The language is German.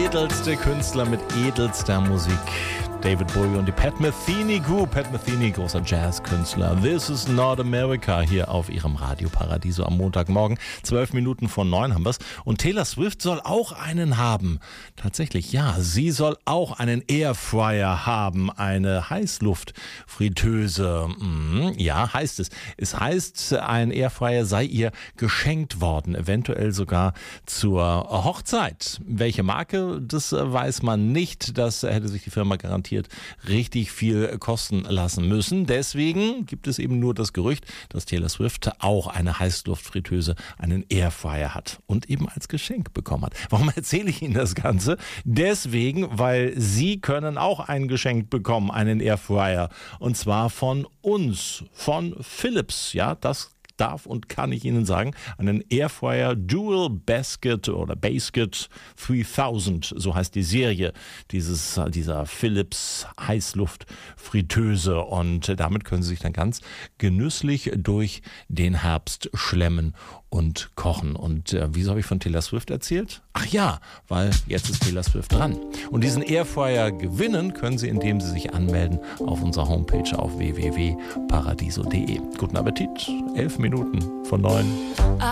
edelste Künstler mit edelster Musik. David Bowie und die Pat Metheny Group. Pat Metheny, großer Jazzkünstler. This is not America hier auf ihrem Radio Paradiso am Montagmorgen. 12 Minuten vor 9 haben wir's. Und Taylor Swift soll auch einen haben. Tatsächlich, ja. Sie soll auch einen Airfryer haben. Eine Heißluftfritteuse. Ja, heißt es. Es heißt, ein Airfryer sei ihr geschenkt worden. Eventuell sogar zur Hochzeit. Welche Marke, das weiß man nicht. Das hätte sich die Firma garantiert richtig viel kosten lassen müssen. Deswegen gibt es eben nur das Gerücht, dass Taylor Swift auch eine Heißluftfritteuse, einen Airfryer hat und eben als Geschenk bekommen hat. Warum erzähle ich Ihnen das Ganze? Deswegen, weil Sie können auch ein Geschenk bekommen, einen Airfryer. Und zwar von uns, von Philips. Ja, das darf und kann ich Ihnen sagen, einen Airfryer Dual Basket oder Basket 3000, so heißt die Serie dieser Philips Heißluftfritteuse, und damit können Sie sich dann ganz genüsslich durch den Herbst schlemmen und kochen. Und wieso habe ich von Taylor Swift erzählt? Ach ja, weil jetzt ist Taylor Swift dran. Und diesen Airfryer gewinnen können Sie, indem Sie sich anmelden auf unserer Homepage auf www.paradiso.de. Guten Appetit, 11 Minuten von 9.